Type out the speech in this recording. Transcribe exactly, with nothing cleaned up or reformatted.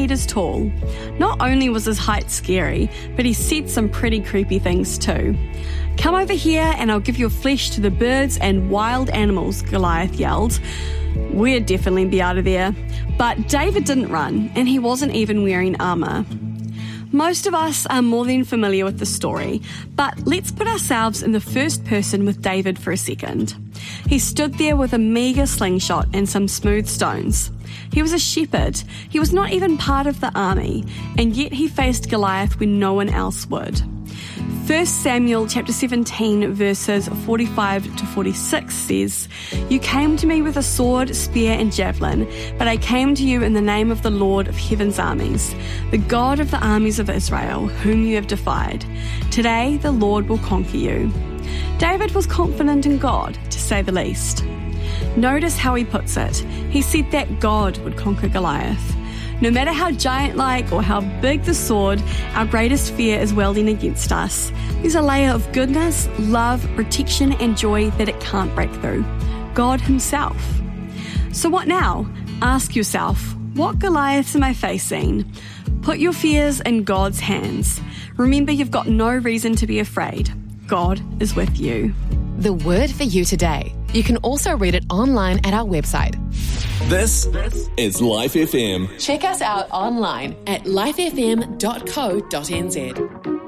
metres tall. Not only was his height scary, but he said some pretty creepy things too. "Come over here and I'll give your flesh to the birds and wild animals," Goliath yelled. "We'd definitely be out of there." But David didn't run, and he wasn't even wearing armour. Most of us are more than familiar with the story, but let's put ourselves in the first person with David for a second. He stood there with a meagre slingshot and some smooth stones. He was a shepherd. He was not even part of the army, and yet he faced Goliath when no one else would. First Samuel chapter seventeen verses forty-five to forty-six says, "You came to me with a sword, spear and javelin, but I came to you in the name of the Lord of heaven's armies, the God of the armies of Israel, whom you have defied. Today the Lord will conquer you." David was confident in God, to say the least. Notice how he puts it. He said that God would conquer Goliath. No matter how giant-like or how big the sword our greatest fear is welding against us, there's a layer of goodness, love, protection and joy that it can't break through. God himself. So what now? Ask yourself, what Goliaths am I facing? Put your fears in God's hands. Remember, you've got no reason to be afraid. God is with you. The word for you today. You can also read it online at our website. This is Life F M. Check us out online at life f m dot co dot n z.